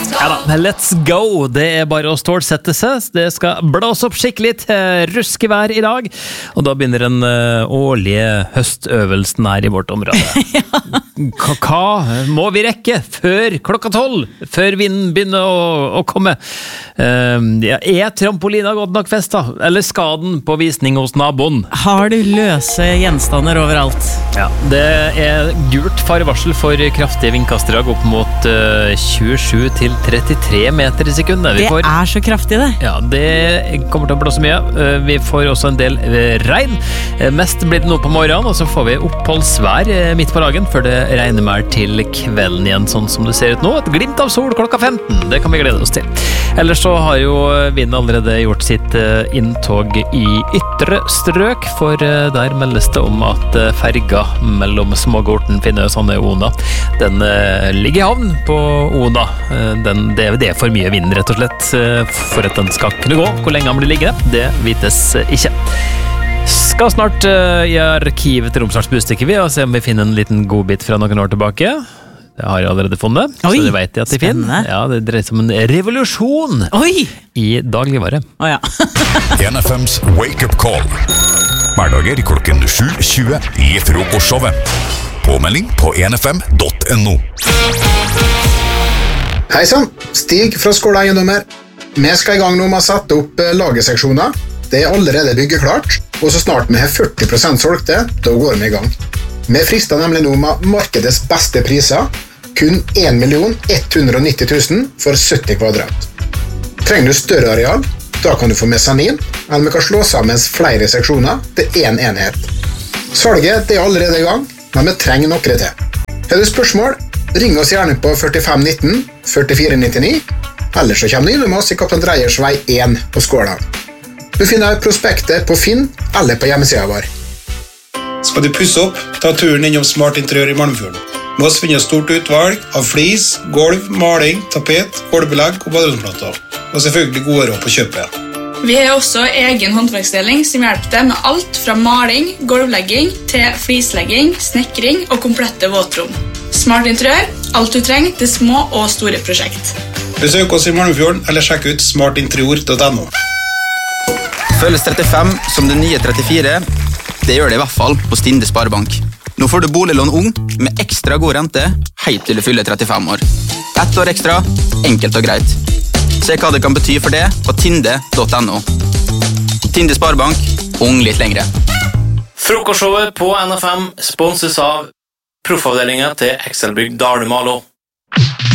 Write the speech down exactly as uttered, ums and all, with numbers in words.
Ja da, let's go! Det er bare å stålsette seg. Det skal blåse opp skikkelig til ruskevær i dag. Og da begynner den årlige høstøvelsen her i vårt område. ja. Hva må vi rekke før klokka tolv? Før vinden begynner å, å komme? Uh, ja, er trampolina godt nok festa? Eller skaden på visning hos naboen? Har du løse gjenstander overalt? Ja, det er gult farevarsel for kraftige vindkastdrag opp mot uh, tjuesju til trettitre meter i sekundet. Vi får, det er så kraftig det. Ja, det kommer til å blåse mye. Uh, vi får også en del uh, regn. Uh, mest blir det nå på morgenen, og så får vi oppholdsvær uh, midt på dagen, før det regner mer til kvelden igjen, sånn som det ser ut nå. Et glimt av sol klokka femten. Det kan vi glede oss til. Ellers så har jo vinden allerede gjort sitt uh, inntog i ytre strøk, for uh, der meldes det om at uh, ferga mellom Smågorten, Finnøy, Sandøy og Ona, den uh, ligger i havn på Ona. Uh, den, det, det er for mye vind, rett og slett, uh, for at den skal kunne gå. Hvor lenge den blir liggende, det vites uh, ikke. Skal snart uh, i arkivet til Romsdals Budstikke vi, og se om vi finner en liten godbit fra noen år tilbake. Det har jeg allerede funnet, Oi, så det vet jeg at de finner. Ja, det dreier seg om en revolusjon Oi. I dagligvare. Oh, ja. N F M's Wake Up Call. Hverdager klokken sju tjue I frokostshowet. Påmelding på n f m dot n o. Hei sann, Stig fra Skåla Eiendommer. Vi skal i gang nå med å sette opp lagerseksjoner. Det er allerede byggeklart, og så snart vi har førti prosent solgte, da går vi i gang. Vi frister nemlig nå med markedets beste priser, kun en million ett hundre nitti tusen for sytti kvadrat. Trenger du større areal, da kan du få mesanin, eller vi kan slå sammen flere seksjoner til en enhet. Salget det er allerede i gang, men vi trenger noe til. Har du spørsmål, ring oss gjerne på førtifem nitten førtifire nittini, eller så kommer du innom oss i Kaptein Dreyers vei én på Skåla. Du finner prospektet på Finn eller på hjemmesiden vår. Skal du pusse opp, ta turen innom Smart Interiør i Malmfjorden. Med oss finner stort utvalg av flis, gulv, maling, tapet, gulvbelegg og badromsplater. Og selvfølgelig gode råd på kjøpet. Vi har også egen håndverksdeling som hjelper deg med alt fra maling, gulvlegging til flislegging, snekring og komplette våtrom. Smart Interiør, alt du trenger til små og store prosjekt. Besøk oss i Malmfjorden eller sjekk ut smart interior dot n o. Føles trettifem som det nye trettifire. Det gjør det i hvert fall på Stinde Sparebank. Nå får du boliglån ung med ekstra god rente helt til du fyller trettifem år. Ett år ekstra, enkelt og greit. Se hva det kan bety for det på tinde dot n o. Tinde Sparebank, ung litt lengre. Frokostshowet på N F M sponses av proffavdelingen til Excelbygg Dalum Malo.